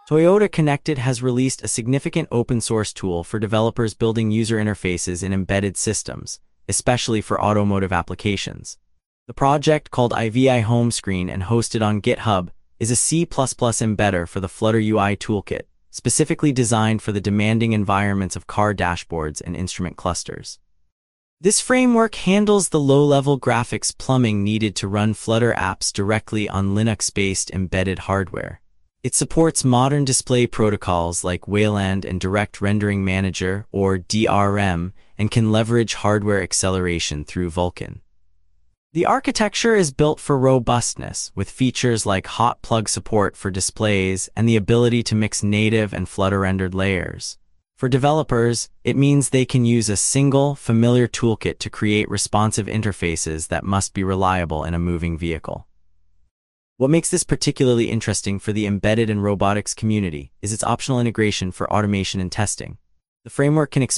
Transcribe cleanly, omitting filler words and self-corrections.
Toyota Connected has released a significant open-source tool for developers building user interfaces in embedded systems, especially for automotive applications. The project, called IVI Home Screen and hosted on GitHub, is a C++ embedder for the Flutter UI toolkit, specifically designed for the demanding environments of car dashboards and instrument clusters. This framework handles the low-level graphics plumbing needed to run Flutter apps directly on Linux-based embedded hardware. It supports modern display protocols like Wayland and Direct Rendering Manager, or DRM, and can leverage hardware acceleration through Vulkan. The architecture is built for robustness, with features like hot plug support for displays and the ability to mix native and Flutter-rendered layers. For developers, it means they can use a single, familiar toolkit to create responsive interfaces that must be reliable in a moving vehicle. What makes this particularly interesting for the embedded and robotics community is its optional integration for automation and testing. The framework can